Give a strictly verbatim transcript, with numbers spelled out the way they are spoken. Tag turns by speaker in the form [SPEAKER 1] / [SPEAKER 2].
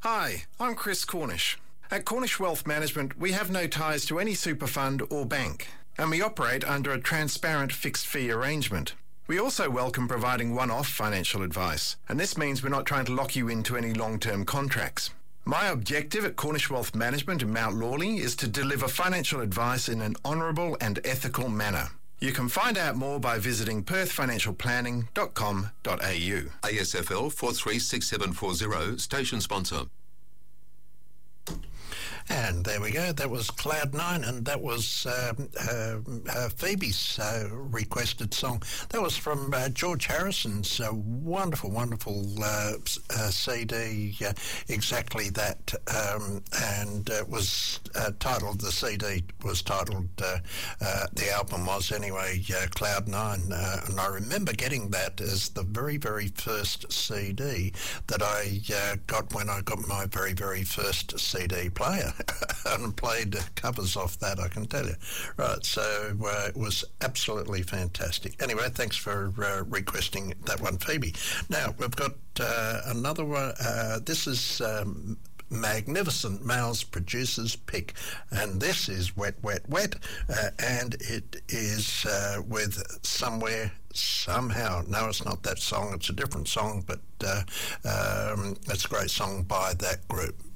[SPEAKER 1] Hi, I'm Chris Cornish. At Cornish Wealth Management, we have no ties to any super fund or bank, and we operate under a transparent fixed fee arrangement. We also welcome providing one-off financial advice, and this means we're not trying to lock you into any long-term contracts. My objective at Cornish Wealth Management in Mount Lawley is to deliver financial advice in an honourable and ethical manner. You can find out more by visiting perth financial planning dot com dot a u.
[SPEAKER 2] A S F L four three six seven four zero, station sponsor.
[SPEAKER 3] And there we go. That was Cloud Nine, and that was um, uh, uh, Phoebe's uh, requested song. That was from uh, George Harrison's uh, wonderful, wonderful uh, uh, C D, uh, exactly that, um, and it was uh, titled, the C D was titled, uh, uh, the album was anyway, uh, Cloud Nine, uh, and I remember getting that as the very, very first C D that I uh, got when I got my very, very first C D player. And played covers off that, I can tell you. Right, so uh, it was absolutely fantastic. Anyway, thanks for uh, requesting that one, Phoebe. Now, we've got uh, another one. Uh, this is um, Magnificent Mal's producer's pick, and this is Wet, Wet, Wet, uh, and it is uh, with Somewhere, Somehow. No, it's not that song, it's a different song, but uh, um, it's a great song by that group.